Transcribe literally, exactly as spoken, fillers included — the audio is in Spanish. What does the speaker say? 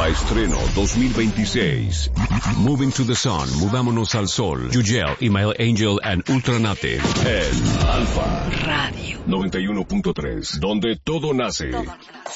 Alfa Estreno dos mil veintiséis. Moving to the Sun, Movámonos al Sol. Yugel, Email Angel and Ultranate. En Alfa Radio noventa y uno punto tres, donde todo nace. Todo nace.